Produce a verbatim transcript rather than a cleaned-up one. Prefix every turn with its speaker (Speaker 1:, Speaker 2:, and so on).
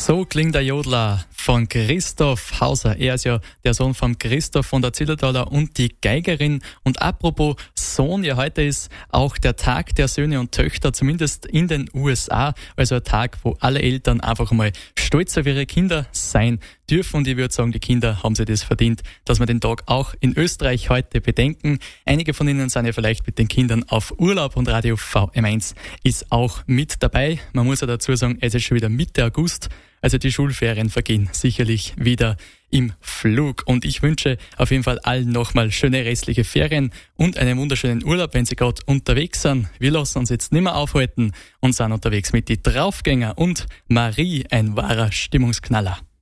Speaker 1: So klingt der Jodler von Christoph Hauser. Er ist ja der Sohn von Christoph von der Zillertaler und die Geigerin. Und apropos Sohn, ja, heute ist auch der Tag der Söhne und Töchter, zumindest in den U S A. Also ein Tag, wo alle Eltern einfach mal stolz auf ihre Kinder sein dürfen. Und ich würde sagen, die Kinder haben sich das verdient, dass wir den Tag auch in Österreich heute bedenken. Einige von Ihnen sind ja vielleicht mit den Kindern auf Urlaub und Radio V M eins ist auch mit dabei. Man muss ja dazu sagen, es ist schon wieder Mitte August. Also die Schulferien vergehen sicherlich wieder im Flug. Und ich wünsche auf jeden Fall allen nochmal schöne restliche Ferien und einen wunderschönen Urlaub, wenn Sie gerade unterwegs sind. Wir lassen uns jetzt nicht mehr aufhalten und sind unterwegs mit die Draufgänger und Marie, ein wahrer Stimmungsknaller.